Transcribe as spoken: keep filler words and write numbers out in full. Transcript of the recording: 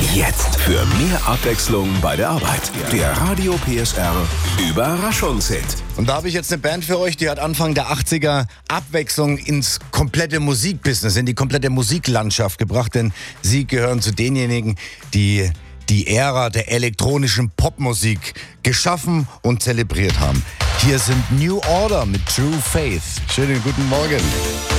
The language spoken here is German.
Jetzt für mehr Abwechslung bei der Arbeit. Der Radio P S R Überraschungshit. Und da habe ich jetzt eine Band für euch, die hat Anfang der achtziger Abwechslung ins komplette Musikbusiness, in die komplette Musiklandschaft gebracht. Denn sie gehören zu denjenigen, die die Ära der elektronischen Popmusik geschaffen und zelebriert haben. Hier sind New Order mit True Faith. Schönen guten Morgen.